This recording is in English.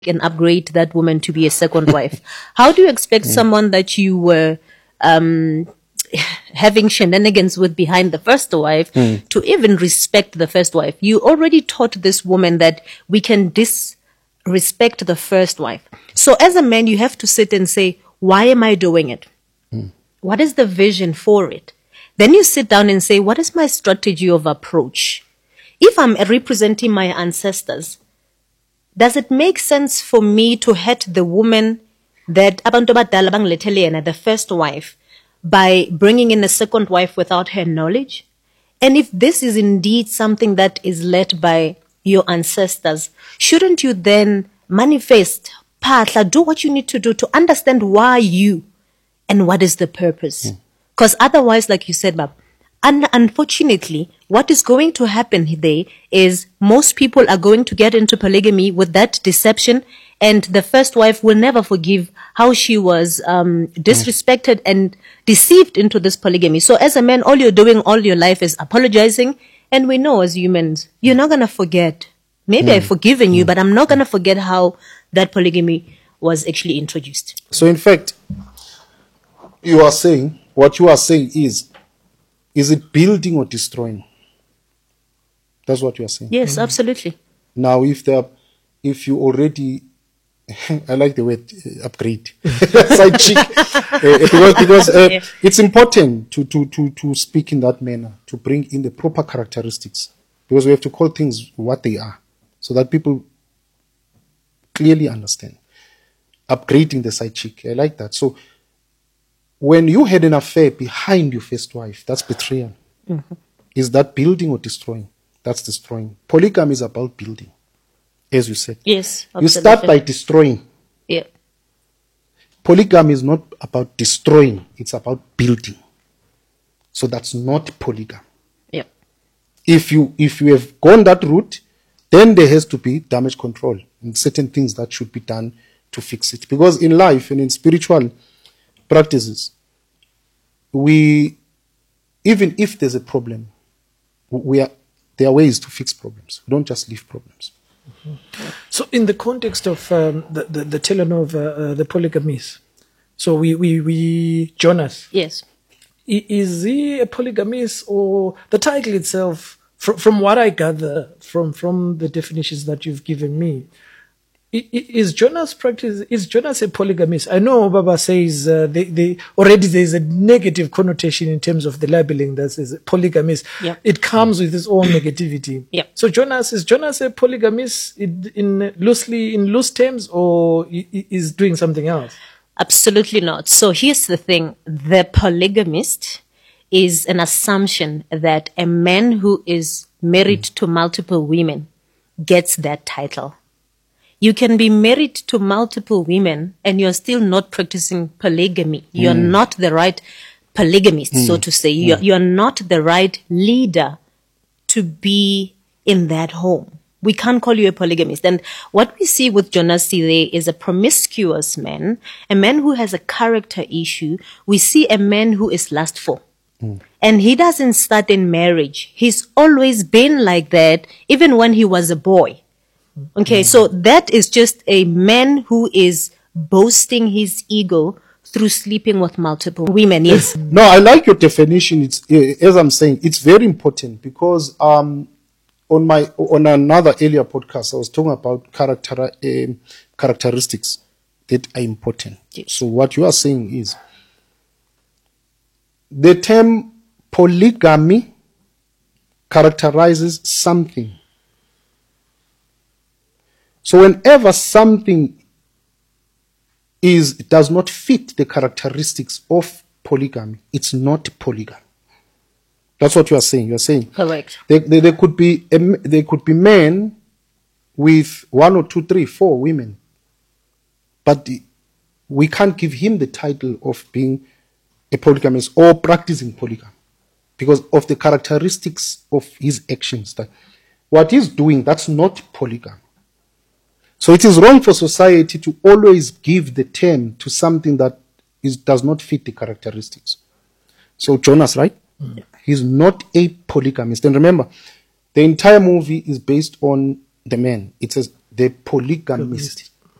and upgrade that woman to be a second wife. How do you expect someone that you were having shenanigans with behind the first wife to even respect the first wife? You already taught this woman that we can disrespect the first wife. So as a man, you have to sit and say, why am I doing it? What is the vision for it? Then you sit down and say, what is my strategy of approach? If I'm representing my ancestors, does it make sense for me to hurt the woman that the first wife by bringing in a second wife without her knowledge? And if this is indeed something that is led by your ancestors, shouldn't you then manifest, do what you need to do to understand why you and what is the purpose? Because otherwise, like you said, Bab, unfortunately, what is going to happen there is most people are going to get into polygamy with that deception, and the first wife will never forgive how she was disrespected and deceived into this polygamy. So as a man, all you're doing all your life is apologizing, and we know as humans, you're not going to forget. Maybe I've forgiven you, but I'm not going to forget how that polygamy was actually introduced. So in fact, what you are saying is it building or destroying? That's what you are saying. Yes, absolutely. Now, if you already, I like the word upgrade, side chick, because it's important to speak in that manner, to bring in the proper characteristics, because we have to call things what they are, so that people clearly understand. Upgrading the side chick, I like that. So when you had an affair behind your first wife, that's betrayal. Is that building or destroying? That's destroying. Polygamy is about building, as you said. Yes, absolutely. You start by destroying. Yeah. Polygamy is not about destroying, it's about building. So that's not polygamy. Yeah. If you have gone that route, then there has to be damage control and certain things that should be done to fix it. Because in life and in spiritual practices, even if there's a problem, there are ways to fix problems. We don't just leave problems. So in the context of the telenovela, the polygamist, so we Jonas. Yes. Is he a polygamist, or the title itself, from what I gather from the definitions that you've given me, is Jonas a polygamist? I know Baba says they already there's a negative connotation in terms of the labeling that says polygamist. Yep. It comes with its own negativity. Yep. So is Jonas a polygamist in loose terms, or is doing something else? Absolutely not. So here's the thing. The polygamist is an assumption that a man who is married to multiple women gets that title. You can be married to multiple women and you're still not practicing polygamy. You're not the right polygamist, so to say. You're not the right leader to be in that home. We can't call you a polygamist. And what we see with Jonas Sile is a promiscuous man, a man who has a character issue. We see a man who is lustful. And he doesn't start in marriage. He's always been like that, even when he was a boy. Okay, so that is just a man who is boasting his ego through sleeping with multiple women. Yes. No, I like your definition. It's, as I'm saying, it's very important because on another earlier podcast, I was talking about characteristics that are important. Yes. So what you are saying is the term polygamy characterizes something. So whenever something does not fit the characteristics of polygamy, it's not polygamy. That's what you are saying. You are saying Correct. There could be men with 1 or 2, 3, 4 women, but we can't give him the title of being a polygamist or practicing polygamy because of the characteristics of his actions. That what he's doing, that's not polygamy. So it is wrong for society to always give the term to something that does not fit the characteristics. So Jonas, right? He's not a polygamist. And remember, the entire movie is based on the man. It says the polygamist.